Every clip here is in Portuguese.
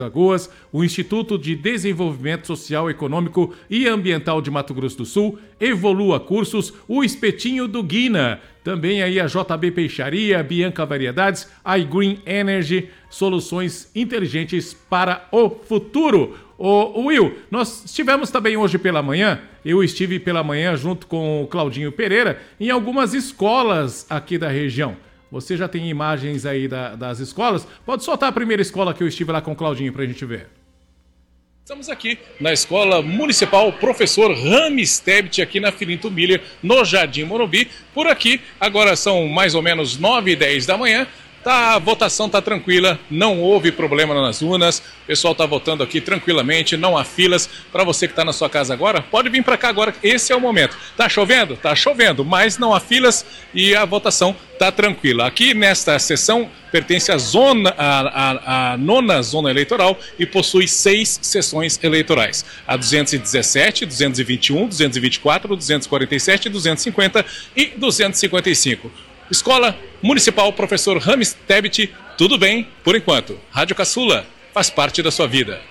Lagoas, o Instituto de Desenvolvimento Social, Econômico e Ambiental de Mato Grosso do Sul, Evolua Cursos, o Espetinho do Guina, também aí a JB Peixaria, Bianca Variedades, iGreen Energy, soluções inteligentes para o futuro. Ô Will, nós estivemos também hoje pela manhã, eu estive pela manhã junto com o Claudinho Pereira em algumas escolas aqui da região. Você já tem imagens aí das escolas? Pode soltar a primeira escola que eu estive lá com o Claudinho pra gente ver. Estamos aqui na Escola Municipal Professor Rames Tebet, aqui na Filinto Miller, no Jardim Morumbi. Por aqui, agora são mais ou menos 9h10 da manhã. A votação está tranquila, não houve problema nas urnas, o pessoal está votando aqui tranquilamente, não há filas. Para você que está na sua casa agora, pode vir para cá agora, esse é o momento. Tá chovendo? Tá chovendo, mas não há filas e a votação está tranquila. Aqui nesta sessão pertence à nona zona eleitoral e possui 6 sessões eleitorais. A 217, 221, 224, 247, 250 e 255. Escola Municipal Professor Rames Tebet, tudo bem por enquanto. Rádio Caçula faz parte da sua vida.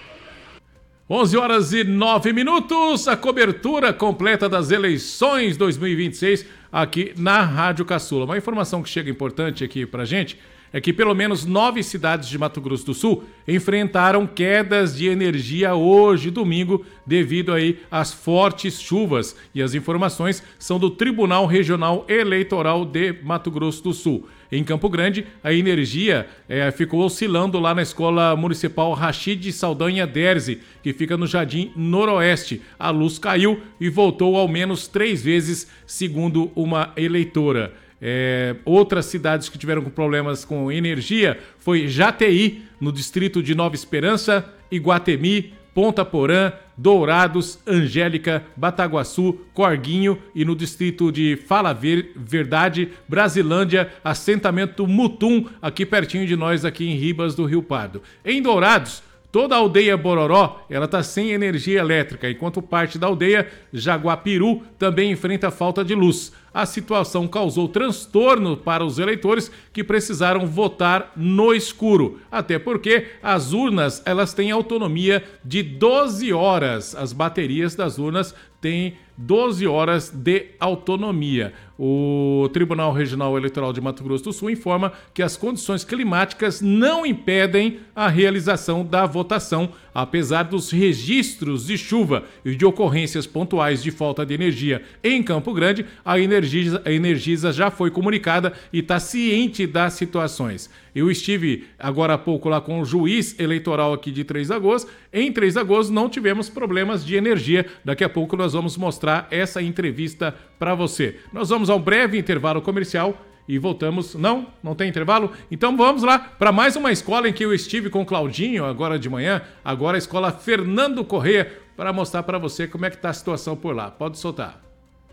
11h09, a cobertura completa das eleições 2026 aqui na Rádio Caçula. Uma informação que chega importante aqui pra gente é que pelo menos 9 cidades de Mato Grosso do Sul enfrentaram quedas de energia hoje, domingo, devido aí às fortes chuvas. E as informações são do Tribunal Regional Eleitoral de Mato Grosso do Sul. Em Campo Grande, a energia ficou oscilando lá na Escola Municipal Rachid Saldanha Derzi, que fica no Jardim Noroeste. A luz caiu e voltou ao menos 3 vezes, segundo uma eleitora. Outras cidades que tiveram problemas com energia foi Jataí, no distrito de Nova Esperança, Iguatemi, Ponta Porã, Dourados, Angélica, Bataguaçu, Corguinho e no distrito de Fala Verdade, Brasilândia, assentamento Mutum, aqui pertinho de nós, aqui em Ribas do Rio Pardo. Em Dourados, toda a aldeia Bororó, ela está sem energia elétrica, enquanto parte da aldeia Jaguapiru também enfrenta falta de luz. A situação causou transtorno para os eleitores que precisaram votar no escuro, até porque as urnas elas têm autonomia de 12 horas. As baterias das urnas têm 12 horas de autonomia. O Tribunal Regional Eleitoral de Mato Grosso do Sul informa que as condições climáticas não impedem a realização da votação, apesar dos registros de chuva e de ocorrências pontuais de falta de energia em Campo Grande. A Energisa já foi comunicada e está ciente das situações. Eu estive agora há pouco lá com o juiz eleitoral aqui de Três Lagoas. Em Três Lagoas não tivemos problemas de energia. Daqui a pouco nós vamos mostrar essa entrevista para você. Nós vamos a um breve intervalo comercial e voltamos. Não tem intervalo? Então vamos lá para mais uma escola em que eu estive com o Claudinho agora de manhã. Agora a escola Fernando Corrêa, para mostrar para você como é que está a situação por lá. Pode soltar.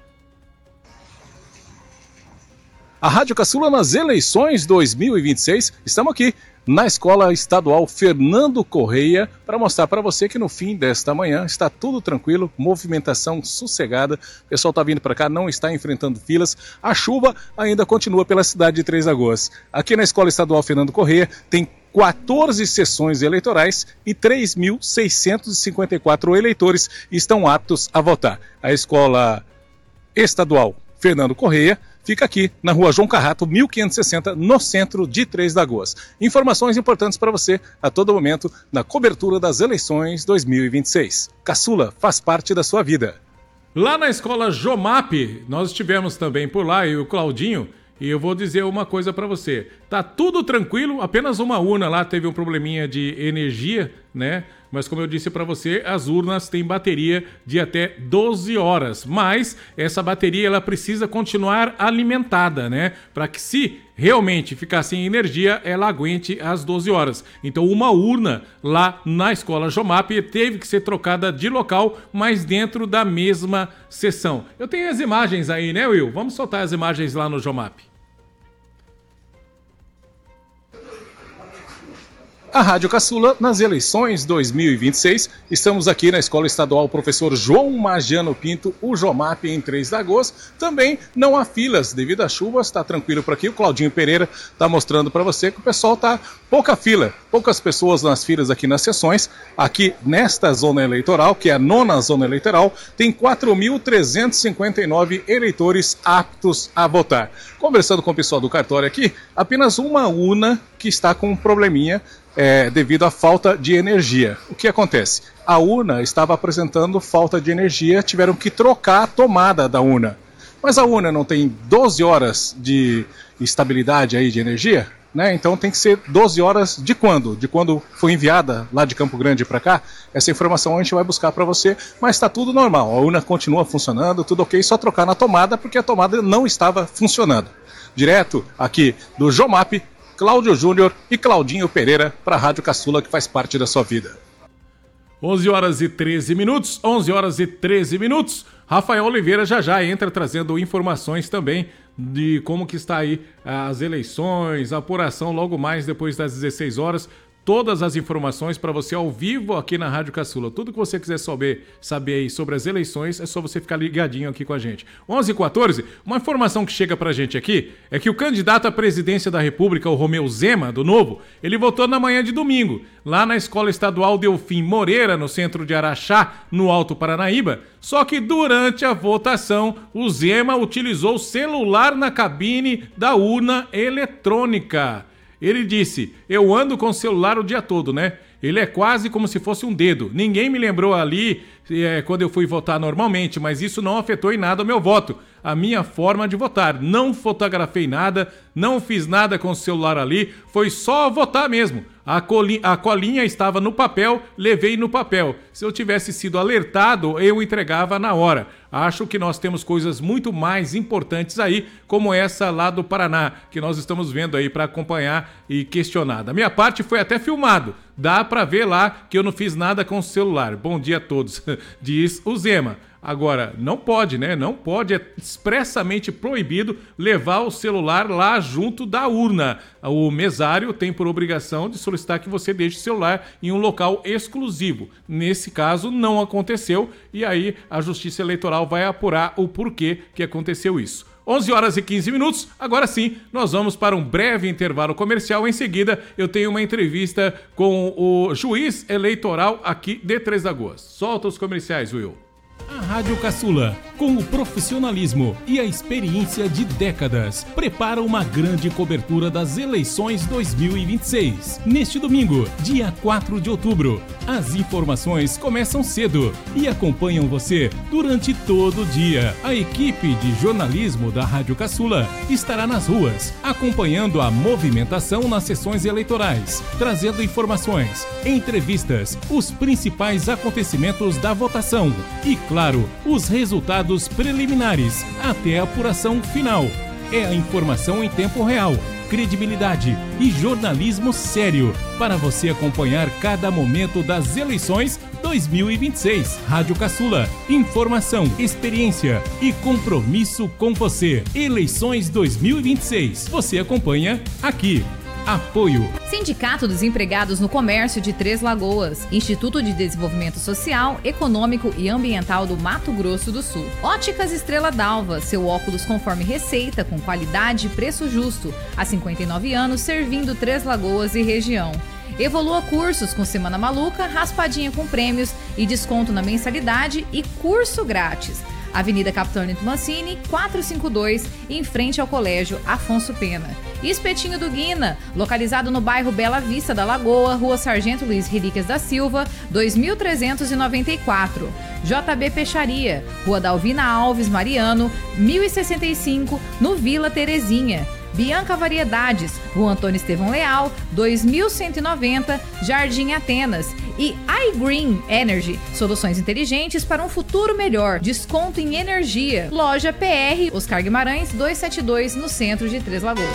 A Rádio Caçula nas eleições 2026, estamos aqui na Escola Estadual Fernando Corrêa para mostrar para você que no fim desta manhã está tudo tranquilo, movimentação sossegada, o pessoal está vindo para cá, não está enfrentando filas, a chuva ainda continua pela cidade de Três Lagoas. Aqui na Escola Estadual Fernando Corrêa tem 14 sessões eleitorais e 3.654 eleitores estão aptos a votar. A Escola Estadual Fernando Corrêa fica aqui na Rua João Carrato, 1560, no centro de Três Lagoas. Informações importantes para você a todo momento na cobertura das eleições 2026. Caçula faz parte da sua vida. Lá na escola Jomap, nós estivemos também por lá, eu e o Claudinho, e eu vou dizer uma coisa para você. Tá tudo tranquilo, apenas uma urna lá teve um probleminha de energia, né? Mas como eu disse para você, as urnas têm bateria de até 12 horas. Mas essa bateria ela precisa continuar alimentada, né? Para que se realmente ficar sem energia, ela aguente as 12 horas. Então uma urna lá na escola Jomap teve que ser trocada de local, mas dentro da mesma sessão. Eu tenho as imagens aí, né, Will? Vamos soltar as imagens lá no Jomap. a Rádio Caçula nas eleições 2026. Estamos aqui na Escola Estadual Professor João Magiano Pinto, o Jomap, em Três Lagoas. Também não há filas devido às chuvas, está tranquilo por aqui. O Claudinho Pereira está mostrando para você que o pessoal está pouca fila, poucas pessoas nas filas aqui nas sessões. Aqui nesta zona eleitoral, que é a 9ª zona eleitoral, tem 4.359 eleitores aptos a votar. Conversando com o pessoal do cartório aqui, apenas uma urna que está com um probleminha devido à falta de energia. O que acontece? A urna estava apresentando falta de energia, tiveram que trocar a tomada da urna. Mas a urna não tem 12 horas de estabilidade aí de energia, né? Então tem que ser 12 horas de quando? De quando foi enviada lá de Campo Grande para cá. Essa informação a gente vai buscar para você, mas está tudo normal. A urna continua funcionando, tudo ok, só trocar na tomada porque a tomada não estava funcionando. Direto aqui do Jomap, Cláudio Júnior e Claudinho Pereira para a Rádio Caçula, que faz parte da sua vida. 11 horas e 13 minutos, 11 horas e 13 minutos. Rafael Oliveira já entra trazendo informações também de como que está aí as eleições, a apuração logo mais depois das 16 horas. Todas as informações para você ao vivo aqui na Rádio Caçula. Tudo que você quiser saber aí sobre as eleições, é só você ficar ligadinho aqui com a gente. 11h14, uma informação que chega pra gente aqui é que o candidato à presidência da República, o Romeu Zema, do Novo, ele votou na manhã de domingo, lá na Escola Estadual Delfim Moreira, no centro de Araxá, no Alto Paranaíba. Só que durante a votação, o Zema utilizou o celular na cabine da urna eletrônica. Ele disse, eu ando com o celular o dia todo, né? Ele é quase como se fosse um dedo. Ninguém me lembrou ali quando eu fui votar normalmente, mas isso não afetou em nada o meu voto, a minha forma de votar. Não fotografei nada, não fiz nada com o celular ali, foi só votar mesmo. A colinha estava no papel, levei no papel. Se eu tivesse sido alertado, eu entregava na hora. Acho que nós temos coisas muito mais importantes aí, como essa lá do Paraná, que nós estamos vendo aí para acompanhar e questionar. Da minha parte foi até filmado. Dá para ver lá que eu não fiz nada com o celular. Bom dia a todos, diz o Zema. Agora, não pode, né? Não pode, é expressamente proibido levar o celular lá junto da urna. O mesário tem por obrigação de solicitar que você deixe o celular em um local exclusivo. Nesse caso, não aconteceu e aí a Justiça Eleitoral vai apurar o porquê que aconteceu isso. 11 horas e 15 minutos, agora sim, nós vamos para um breve intervalo comercial. Em seguida, eu tenho uma entrevista com o juiz eleitoral aqui de Três Lagoas. Solta os comerciais, Will. A Rádio Caçula, com o profissionalismo e a experiência de décadas, prepara uma grande cobertura das eleições 2026. Neste domingo, dia 4 de outubro, as informações começam cedo e acompanham você durante todo o dia. A equipe de jornalismo da Rádio Caçula estará nas ruas, acompanhando a movimentação nas sessões eleitorais, trazendo informações, entrevistas, os principais acontecimentos da votação e, claro, os resultados preliminares até a apuração final. É a informação em tempo real, credibilidade e jornalismo sério para você acompanhar cada momento das eleições 2026. Rádio Caçula, informação, experiência e compromisso com você. Eleições 2026. Você acompanha aqui. Apoio. Sindicato dos Empregados no Comércio de Três Lagoas. Instituto de Desenvolvimento Social, Econômico e Ambiental do Mato Grosso do Sul. Óticas Estrela d'Alva. Seu óculos conforme receita, com qualidade e preço justo. Há 59 anos, servindo Três Lagoas e região. Evolua Cursos com Semana Maluca, raspadinha com prêmios e desconto na mensalidade e curso grátis. Avenida Capitão Nito Mancini, 452, em frente ao Colégio Afonso Pena. Espetinho do Guina, localizado no bairro Bela Vista da Lagoa, Rua Sargento Luiz Relíquias da Silva, 2394. JB Peixaria, Rua Dalvina Alves Mariano, 1065, no Vila Terezinha. Bianca Variedades, Rua Antônio Estevão Leal, 2190, Jardim Atenas. E iGreen Energy, soluções inteligentes para um futuro melhor. Desconto em energia. Loja PR, Oscar Guimarães, 272, no centro de Três Lagoas.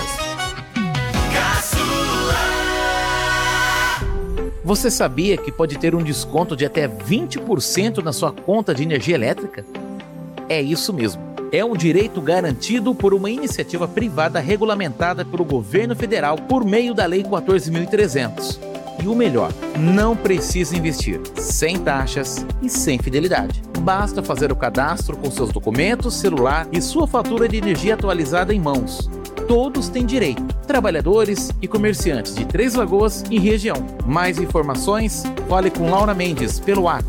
Você sabia que pode ter um desconto de até 20% na sua conta de energia elétrica? É isso mesmo. É um direito garantido por uma iniciativa privada regulamentada pelo governo federal por meio da Lei 14.300. E o melhor, não precisa investir, sem taxas e sem fidelidade. Basta fazer o cadastro com seus documentos, celular e sua fatura de energia atualizada em mãos. Todos têm direito, trabalhadores e comerciantes de Três Lagoas e região. Mais informações? Fale com Laura Mendes pelo WhatsApp